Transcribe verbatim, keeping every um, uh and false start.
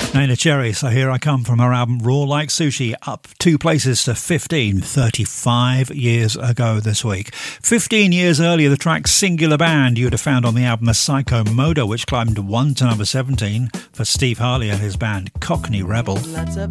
Neneh Cherry, So Here I Come, from her album Raw Like Sushi, up two places to fifteen, thirty-five years ago this week. fifteen years earlier, the track Singular Band you would have found on the album A Psycho Moda, which climbed one to number seventeen for Steve Harley and his band Cockney Rebel.